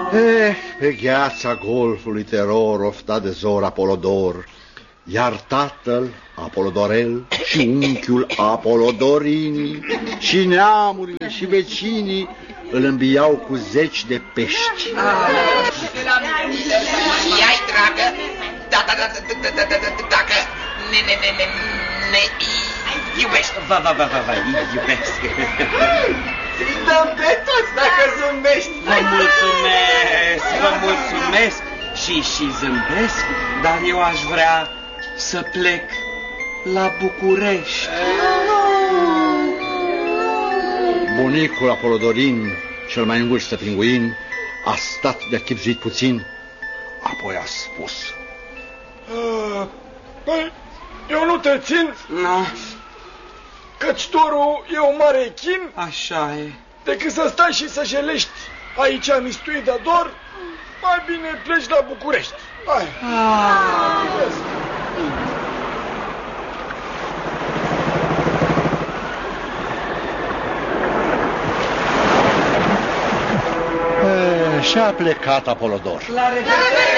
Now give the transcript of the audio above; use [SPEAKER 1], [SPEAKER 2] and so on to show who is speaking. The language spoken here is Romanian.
[SPEAKER 1] Pe gheața golfului teror oftat de zor Apolodor, iar tatăl Apolodorel și unchiul Apolodorini și neamurile și vecinii îl îmbiau cu 10 de pești.
[SPEAKER 2] Ia-i, dragă, dacă ne iubești.
[SPEAKER 3] Va, iubesc.
[SPEAKER 2] Îi dăm pe toți dacă zâmbești.
[SPEAKER 3] Vă mulțumesc și zâmbesc, dar eu aș vrea să plec la București.
[SPEAKER 1] Bunicul Apolodorin, cel mai în vârstă pinguin, a stat de achipzuit puțin, apoi a spus:
[SPEAKER 4] Păi, eu nu te țin,
[SPEAKER 3] No,
[SPEAKER 4] căci torul e o mare chin,
[SPEAKER 3] așa e.
[SPEAKER 4] decât să stai și să jelești aici mistuit de dor, mai bine pleci la București. Hai.
[SPEAKER 1] Și-a plecat Apolodor.
[SPEAKER 3] La revedere!